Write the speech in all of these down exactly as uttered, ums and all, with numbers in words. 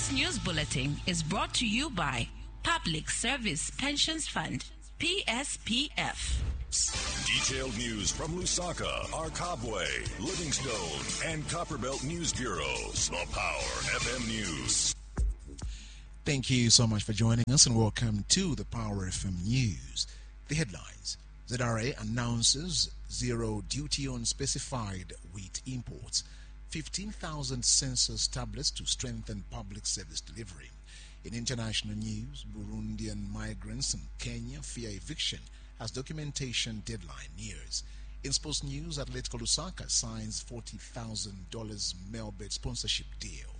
This news bulletin is brought to you by Public Service Pensions Fund, P S P F. Detailed news from Lusaka, Arkabwe, Livingstone, and Copperbelt News Bureaus. The Power F M News. Thank you so much for joining us and welcome to the Power F M News. The headlines. Z R A announces zero duty on specified wheat imports. fifteen thousand census tablets to strengthen public service delivery. In international news, Burundian migrants in Kenya fear eviction as documentation deadline nears. In sports news, Atletico Lusaka signs forty thousand dollars Melbet sponsorship deal.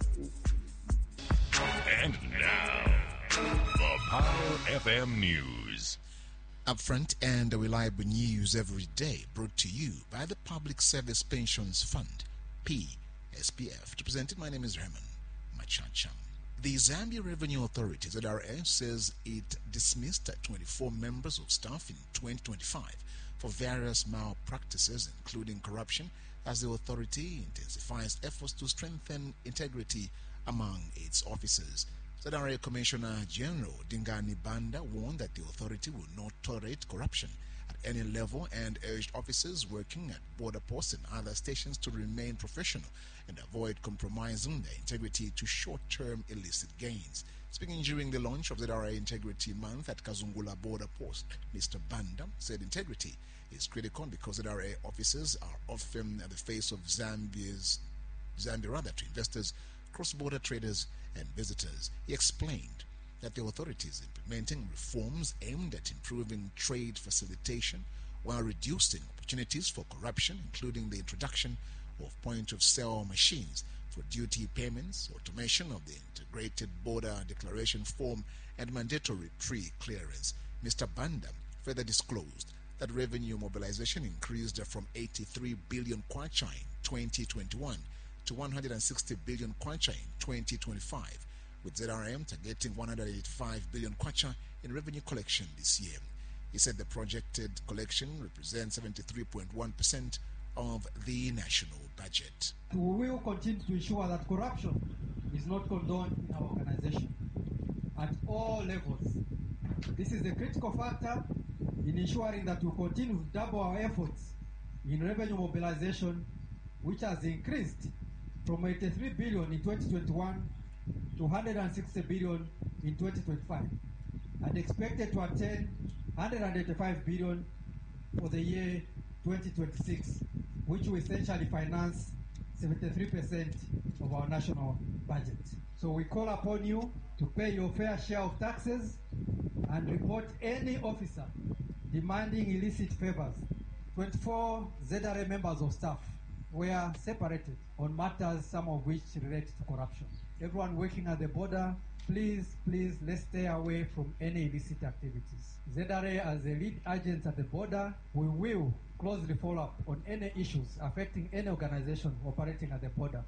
And now, the Power F M News. Upfront and reliable news every day brought to you by the Public Service Pensions Fund, P S P F. To present it, my name is Raymond Machacham. The Zambia Revenue Authority, Z R A, says it dismissed twenty-four members of staff in twenty twenty-five for various malpractices, including corruption, as the authority intensifies efforts to strengthen integrity among its officers. Z R A Commissioner General Dingani Banda warned that the authority will not tolerate corruption at any level and urged officers working at border posts and other stations to remain professional and avoid compromising their integrity to short-term illicit gains. Speaking during the launch of Z R A Integrity Month at Kazungula Border Post, Mister Banda said integrity is critical because Z R A officers are often at the face of Zambia's Zambia rather to investors, cross-border traders, and visitors. He explained that the authority is implementing reforms aimed at improving trade facilitation while reducing opportunities for corruption, including the introduction of point-of-sale machines for duty payments, automation of the integrated border declaration form, and mandatory pre-clearance. Mister Banda further disclosed that revenue mobilization increased from eighty-three billion kwacha in twenty twenty-one to one hundred sixty billion kwacha in twenty twenty-five, with Z R M targeting one hundred eighty-five billion kwacha in revenue collection this year. He said the projected collection represents seventy-three point one percent of the national budget. We will continue to ensure that corruption is not condoned in our organization at all levels. This is a critical factor in ensuring that we continue to double our efforts in revenue mobilization, which has increased from eighty-three billion in twenty twenty-one to one hundred sixty billion in twenty twenty-five, and expected to attain one hundred eighty-five billion for the year twenty twenty-six, which will essentially finance seventy-three percent of our national budget. So we call upon you to pay your fair share of taxes and report any officer demanding illicit favors. twenty-four Z R A members of staff were separated on matters, some of which relate to corruption. Everyone working at the border, please, please, let's stay away from any illicit activities. Z R A, as a lead agent at the border, we will closely follow up on any issues affecting any organization operating at the border.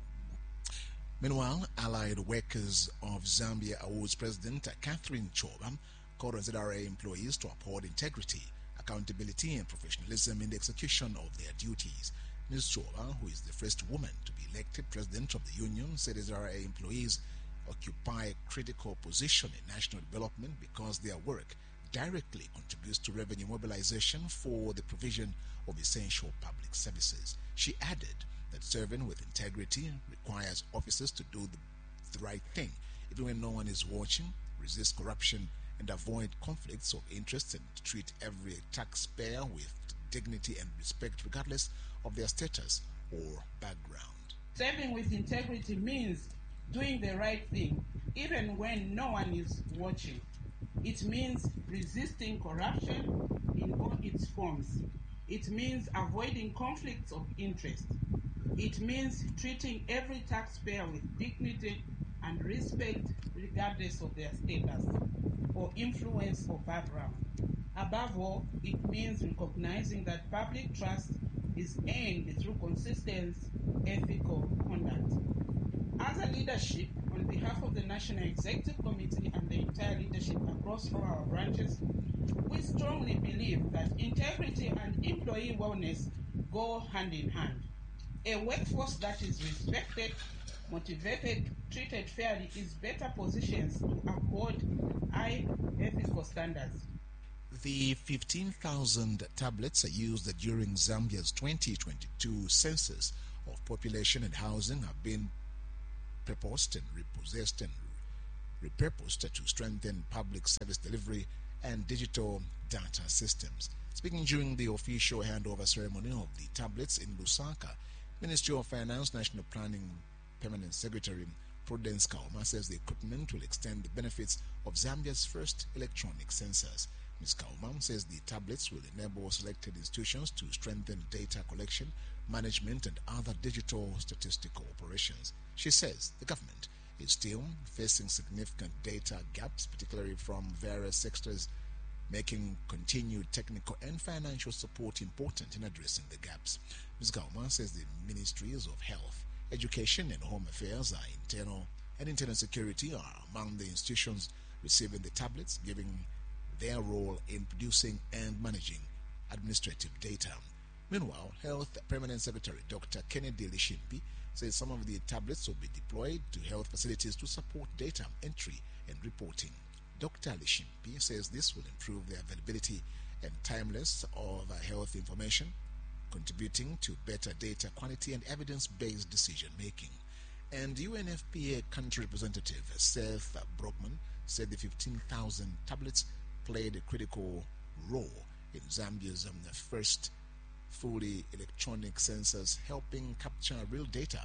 Meanwhile, Allied Workers of Zambia Awards President Catherine Choba called on Z R A employees to uphold integrity, accountability, and professionalism in the execution of their duties. Miz Choba, who is the first woman to be elected president of the union, said Z R A employees occupy a critical position in national development because their work directly contributes to revenue mobilization for the provision of essential public services. She added that serving with integrity requires officers to do the, the right thing, even when no one is watching, resist corruption, and avoid conflicts of interest, and treat every taxpayer with dignity and respect regardless of their status or background. Serving with integrity means doing the right thing even when no one is watching. It means resisting corruption in all its forms. It means avoiding conflicts of interest. It means treating every taxpayer with dignity and respect regardless of their status or influence or background. Above all, it means recognizing that public trust is earned through consistent ethical conduct. As a leadership, on behalf of the National Executive Committee and the entire leadership across all our branches, we strongly believe that integrity and employee wellness go hand in hand. A workforce that is respected, motivated, treated fairly, is better positioned to uphold high ethical standards. The fifteen thousand tablets used during Zambia's twenty twenty-two census of population and housing have been purposed and repossessed and repurposed to strengthen public service delivery and digital data systems. Speaking during the official handover ceremony of the tablets in Lusaka, Ministry of Finance National Planning Permanent Secretary Prudence Kauma says the equipment will extend the benefits of Zambia's first electronic census. Miz Kauma says the tablets will enable selected institutions to strengthen data collection, management, and other digital statistical operations. She says the government is still facing significant data gaps, particularly from various sectors, making continued technical and financial support important in addressing the gaps. Miz Kauma says the Ministries of Health, Education, and Home Affairs are internal and internal security are among the institutions receiving the tablets, giving their role in producing and managing administrative data. Meanwhile, Health Permanent Secretary Doctor Kennedy Lishimpi says some of the tablets will be deployed to health facilities to support data entry and reporting. Doctor Lishimpi says this will improve the availability and timeless of health information, contributing to better data quality and evidence-based decision-making. And U N F P A country representative Seth Brockman said the fifteen thousand tablets played a critical role in Zambia's um, first fully electronic census, helping capture real data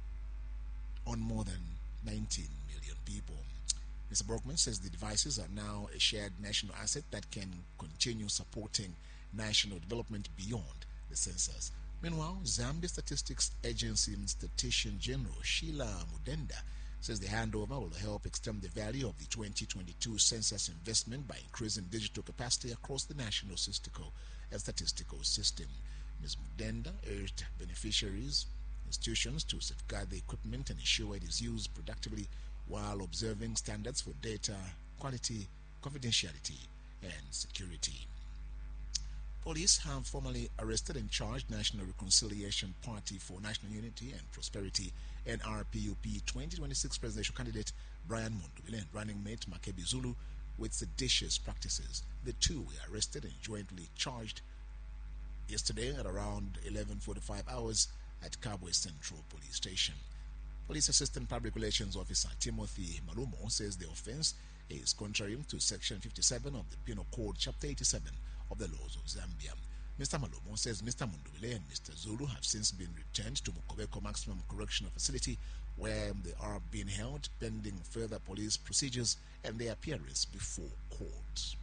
on more than nineteen million people. Mister Brockman says the devices are now a shared national asset that can continue supporting national development beyond the census. Meanwhile, Zambia Statistics Agency Statistician General Sheila Mudenda says the handover will help extend the value of the twenty twenty-two census investment by increasing digital capacity across the national statistical and statistical system. Miz Mudenda urged beneficiaries, institutions to safeguard the equipment and ensure it is used productively while observing standards for data quality, confidentiality, and security. Police have formally arrested and charged National Reconciliation Party for National Unity and Prosperity N R P U P twenty twenty-six presidential candidate Brian Mundubile and running mate Makebi Zulu with seditious practices. The two were arrested and jointly charged yesterday at around eleven forty-five hours at Kabwe Central Police Station. Police Assistant Public Relations Officer Timothy Malumo says the offense is contrary to Section fifty-seven of the Penal Code, Chapter eighty-seven of the laws of Zambia. Mister Malumo says Mister Mundubile and Mister Zulu have since been returned to Mukobeko Maximum Correctional Facility, where they are being held pending further police procedures and their appearance before court.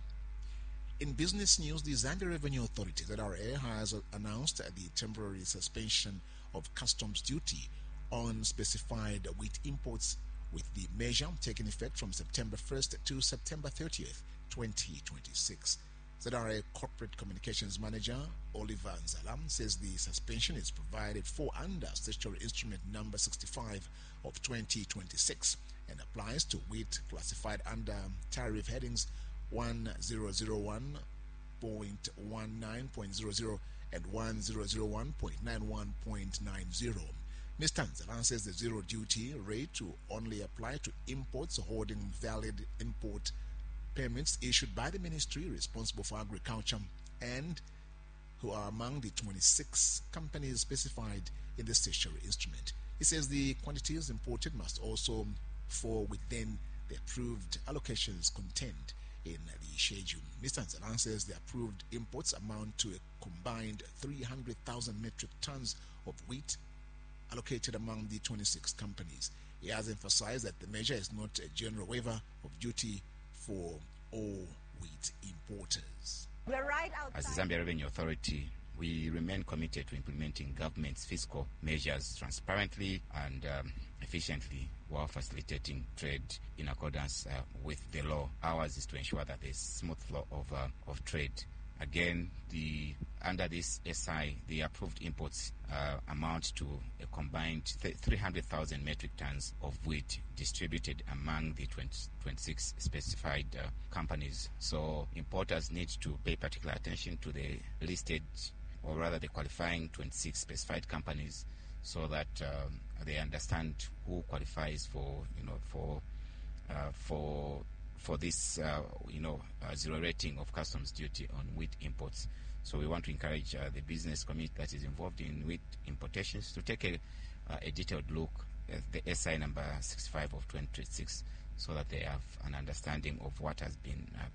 In business news, the Zambia Revenue Authority, Z R A, has announced the temporary suspension of customs duty on specified wheat imports, with the measure taking effect from September first to September thirtieth, twenty twenty-six. Z R A Corporate Communications Manager Oliver Nzalam says the suspension is provided for under Statutory Instrument Number sixty-five of twenty twenty-six and applies to wheat classified under tariff headings one thousand one point nineteen point zero zero and one thousand one point ninety-one point ninety. Mister Nzalam says the zero duty rate will only apply to imports holding valid import permits issued by the ministry responsible for agriculture and who are among the twenty-six companies specified in the statutory instrument. He says the quantities imported must also fall within the approved allocations contained in the schedule. Mister Nzalam says the approved imports amount to a combined three hundred thousand metric tons of wheat allocated among the twenty-six companies. He has emphasized that the measure is not a general waiver of duty for all wheat importers. We're right outside. As the Zambia Revenue Authority, we remain committed to implementing government's fiscal measures transparently and um, efficiently while facilitating trade in accordance uh, with the law. Ours is to ensure that there's smooth flow of, uh, of trade. Again, the under this S I, the approved imports uh, amount to a combined three hundred thousand metric tons of wheat distributed among the twenty-six specified uh, companies. So importers need to pay particular attention to the listed, or rather the qualifying twenty-six specified companies, so that um, they understand who qualifies for, you know, for uh, for for this, uh, you know, uh, zero rating of customs duty on wheat imports. So we want to encourage uh, the business community that is involved in wheat importations to take a, uh, a detailed look at the S I number sixty-five of twenty twenty-six, so that they have an understanding of what has been uh,